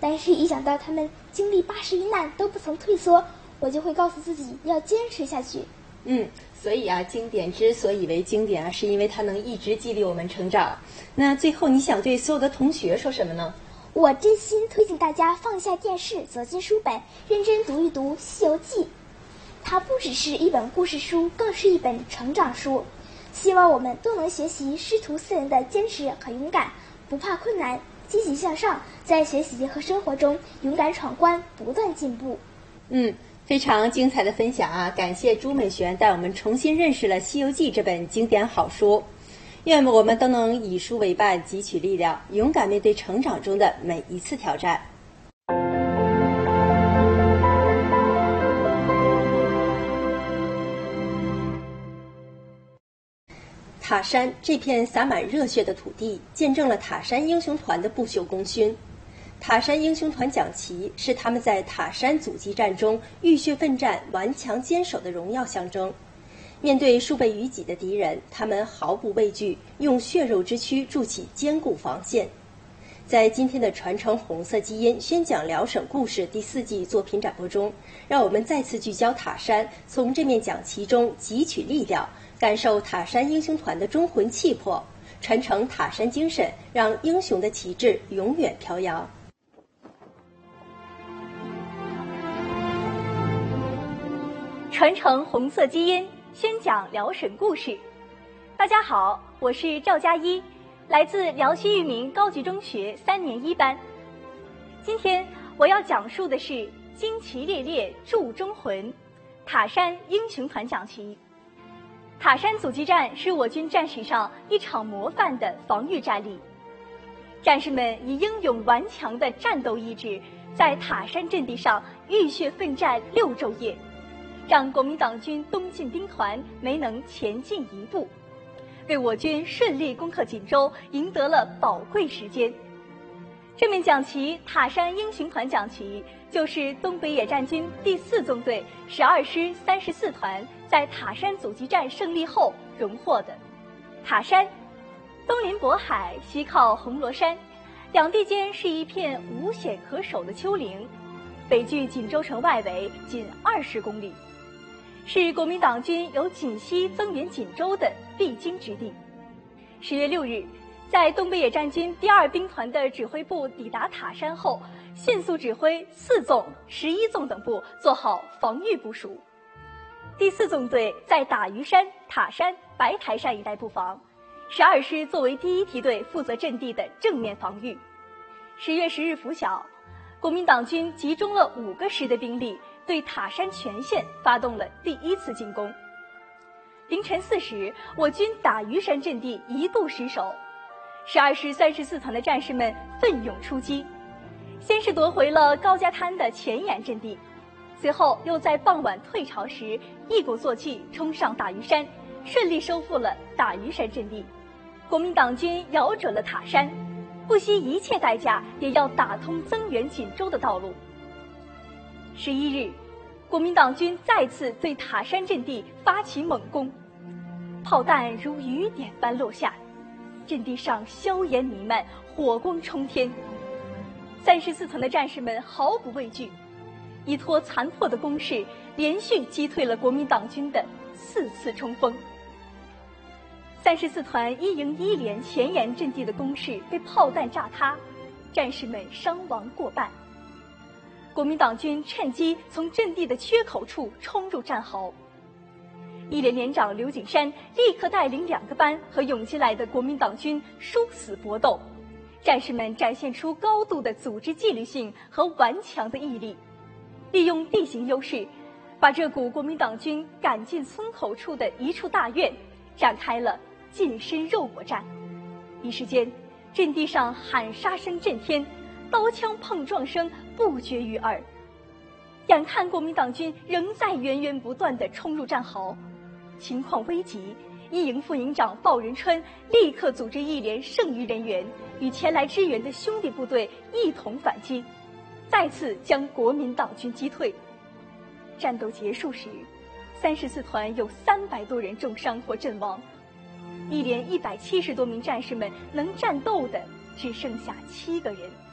但是一想到他们经历80余难都不曾退缩，我就会告诉自己要坚持下去。 所以经典之所以为经典是因为它能一直激励我们成长。那最后你想对所有的同学说什么呢？ 我真心推荐大家放下电视，走进书本，认真读一读《西游记》。它不只是一本故事书，更是一本成长书。希望我们都能学习师徒4人的坚持和勇敢，不怕困难，积极向上，在学习和生活中勇敢闯关，不断进步。 非常精彩的分享感谢朱美璇带我们重新认识了《西游记》这本经典好书。愿我们都能以书为伴，汲取力量，勇敢面对成长中的每一次挑战。塔山这片洒满热血的土地，见证了塔山英雄团的不朽功勋。塔山英雄团奖旗是他们在塔山阻击战中浴血奋战、顽强坚守的荣耀象征。面对数倍于己的敌人，他们毫不畏惧，用血肉之躯筑起坚固防线。在今天的传承红色基因宣讲辽省故事第4季作品展播中，让我们再次聚焦塔山，从这面奖旗中汲取力量，感受塔山英雄团的忠魂气魄，传承塔山精神，让英雄的旗帜永远飘扬。 传承红色基因，宣讲辽沈故事。大家好，我是赵佳一，来自辽西育民高级中学3年1班。今天我要讲述的是旌旗猎猎铸忠魂，塔山英雄团讲旗。塔山阻击战是我军战史上一场模范的防御战例，战士们以英勇顽强的战斗意志，在塔山阵地上浴血奋战6昼夜，让国民党军东进兵团没能前进一步，为我军顺利攻克锦州赢得了宝贵时间。这面奖旗塔山英雄团奖旗，就是东北野战军第4纵队12师34团在塔山阻击战胜利后荣获的。塔山东临渤海，西靠红螺山，两地间是一片无险可守的丘陵，北距锦州城外围仅20公里，是国民党军由锦西增援锦州的必经之地。10月6日，在东北野战军第2兵团的指挥部抵达塔山后，迅速指挥4纵、11纵等部做好防御部署。第4纵队在打鱼山、塔山、白台山一带布防，12师作为第1梯队负责阵地的正面防御。10月10日拂晓，国民党军集中了5个师的兵力，对塔山全线发动了第1次进攻。凌晨4时，我军打鱼山阵地一度失守，12师34团的战士们奋勇出击，先是夺回了高家滩的前沿阵地，随后又在傍晚退潮时一鼓作气冲上打鱼山，顺利收复了打鱼山阵地。国民党军咬准了塔山，不惜一切代价也要打通增援锦州的道路。11日，国民党军再次对塔山阵地发起猛攻，炮弹如雨点般落下，阵地上硝烟弥漫，火光冲天。34团的战士们毫不畏惧，依托残破的攻势，连续击退了国民党军的4次冲锋。34团1营1连前沿阵地的攻势被炮弹炸塌，战士们伤亡过半。国民党军趁机从阵地的缺口处冲入战壕，1连连长刘景山立刻带领2个班和涌进来的国民党军殊死搏斗，战士们展现出高度的组织纪律性和顽强的毅力，利用地形优势，把这股国民党军赶进村口处的一处大院，展开了近身肉搏战。一时间，阵地上喊杀声震天，刀枪碰撞声不绝于耳。眼看国民党军仍在源源不断地冲入战壕，情况危急，1营副营长鲍仁川立刻组织1连剩余人员与前来支援的兄弟部队一同反击，再次将国民党军击退。战斗结束时，34团有300多人重伤或阵亡，1连170多名战士们能战斗的只剩下7个人。